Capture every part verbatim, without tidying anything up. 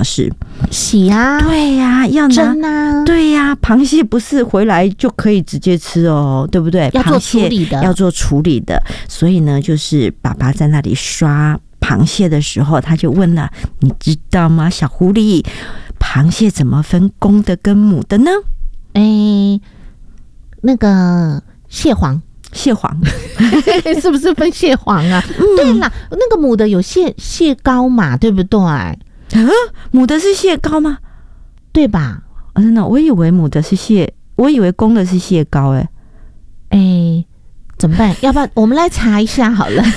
师？ 洗啊， 对呀、啊，要拿蒸啊， 对呀、啊，螃蟹不是回来就可以直接吃哦，对不对？ 要做处理的， 要做处理的。所以呢，就是爸爸在那里刷螃蟹的时候，他就问了：“你知道吗，小狐狸，螃蟹怎么分公的跟母的呢？” 哎、欸，那个蟹黄。 蟹黄是不是分蟹黄啊？嗯、对啦，那个母的有蟹蟹膏嘛，对不对？啊， 母的是蟹膏吗？ 对吧？ 啊，真的，我以为母的是蟹，我以为公的是蟹膏、欸。哎， 哎，怎么办？要不然我们来查一下好了。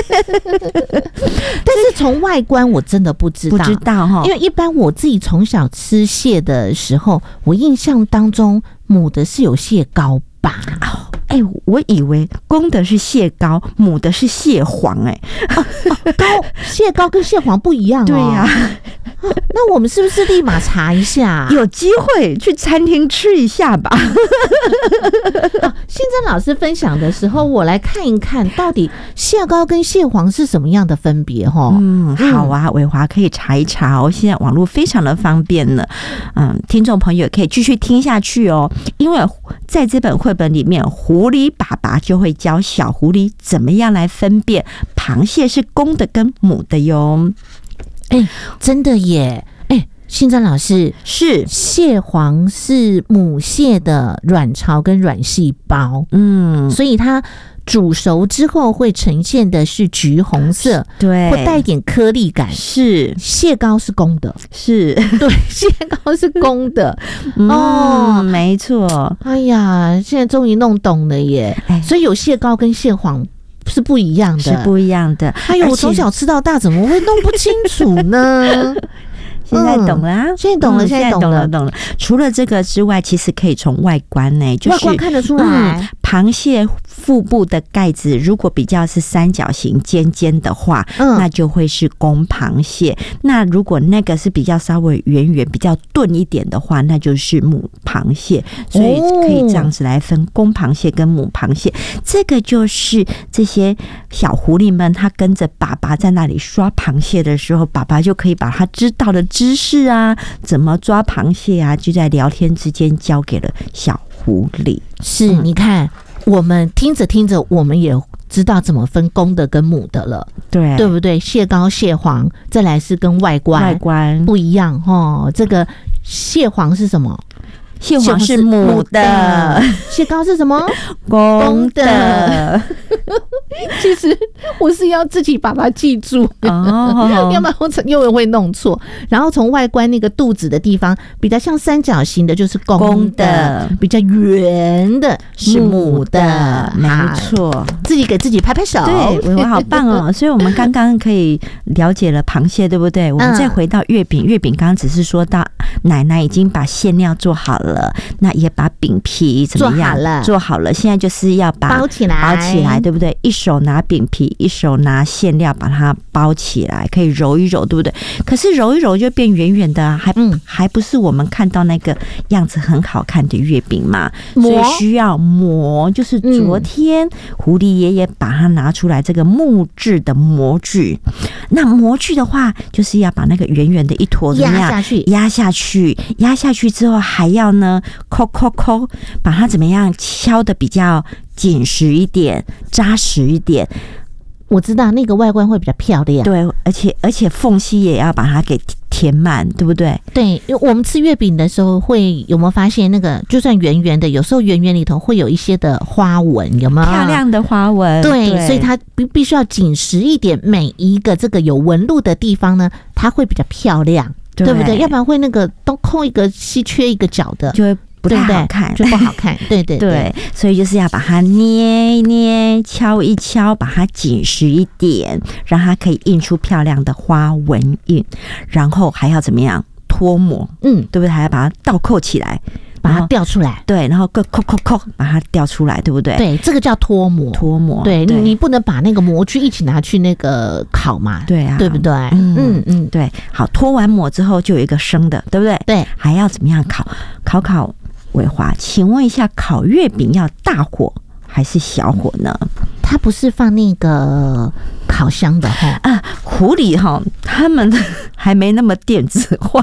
但是从外观我真的不知道， 不知道哈， 因为一般我自己从小吃蟹的时候，我印象当中母的是有蟹膏吧。 哦哎、欸，我以为公的是蟹膏，母的是蟹黄、欸。哎、 哦哦，膏蟹膏跟蟹黄不一样哦。 对呀、啊哦，那我们是不是立马查一下？ 有机会去餐厅吃一下吧。 哦，新珍老师分享的时候，我来看一看到底蟹膏跟蟹黄是什么样的分别哈。 嗯，好啊，伟华可以查一查哦。现在网络非常的方便呢。嗯，听众朋友可以继续听下去哦，因为在这本绘本里面，狐狸爸爸就会教小狐狸怎么样来分辨螃蟹是公的跟母的哟。 哎、欸，真的耶！哎、欸，新珍老师， 是蟹黄是母蟹的卵巢跟卵细胞， 嗯， 所以它煮熟之后会呈现的是橘红色， 对， 会带一点颗粒感。 是蟹膏是公的， 是对，蟹膏是公的。 哦，嗯、没错。 哎呀，现在终于弄懂了耶！ 哎， 所以有蟹膏跟蟹黄是不一样的， 是不一样的。 哎呦，我从小吃到大，怎么会弄不清楚呢？ 现在懂了、啊嗯，现在懂了， 嗯、 现在懂了， 懂了。除了这个之外，其实可以从外观呢、欸，就是外观看得出来、 嗯，螃蟹腹部的盖子如果比较是三角形尖尖的话，嗯，那就会是公螃蟹。那如果那个是比较稍微圆圆、比较钝一点的话，那就是母螃蟹。所以可以这样子来分公螃蟹跟母螃蟹。这个就是这些小狐狸们，他跟着爸爸在那里刷螃蟹的时候，爸爸就可以把他知道的知识啊，怎么抓螃蟹啊，就在聊天之间交给了小狐狸。 是，你看，我们听着听着，我们也知道怎么分公的跟母的了， 对， 对不对？蟹膏、蟹黄，再来是跟外观外观不一样哦。这个蟹黄是什么？ 蟹黄是母的， 蟹膏是什么？ 公的。 其实我是要自己把它记住哦，要不然我又会弄错。然后从外观那个肚子的地方比较像三角形的，就是公的；比较圆的是母的。 没错， 自己给自己拍拍手。 对，伟伟好棒哦！所以我们刚刚可以了解了螃蟹，对不对？我们再回到月饼，月饼刚刚只是说到奶奶已经把馅料做好了，那也把饼皮怎么样？ 做好了， 做好了。现在就是要把包起来， 包起来，对不对？一手拿饼皮，一手拿馅料，把它包起来，可以揉一揉，对不对？可是揉一揉就变圆圆的，还、嗯、还不是我们看到那个样子很好看的月饼嘛？所以需要磨，就是昨天狐狸爷爷把它拿出来这个木质的模具。那模具的话，就是要把那个圆圆的一坨怎么样压下去， 压下去，压下去之后还要呢，抠抠抠，把它怎么样敲的比较紧实一点，扎实一点。 我知道那个外观会比较漂亮， 对，而且而且缝隙也要把它给填满，对不对？ 对，因为我们吃月饼的时候会有没有发现，那个就算圆圆的，有时候圆圆里头会有一些的花纹，有没有漂亮的花纹？ 对，对，所以它必必须要紧实一点，每一个这个有纹路的地方呢，它会比较漂亮， 对， 对不对？要不然会那个都空一个稀缺一个角的， 就会不太好看， 就不好看。对对 对, 对，所以就是要把它捏一捏，敲一敲，把它紧实一点，让它可以印出漂亮的花纹印。然后还要怎么样？脱模，嗯，对不对？还要把它倒扣起来， 把它吊出来。 对，然后扣扣扣扣，把它吊出来，对不对？ 对，这个叫脱模。 脱模， 对，对你不能把那个模具一起拿去那个烤嘛？ 对啊， 对不对？ 嗯嗯嗯，对。好，脱完模之后就有一个生的，对不对？ 对， 还要怎么样烤？烤烤。伟华，请问一下，烤月饼要大火还是小火呢？ 它不是放那个烤箱的哈啊，狐狸哈，他们还没那么电子化，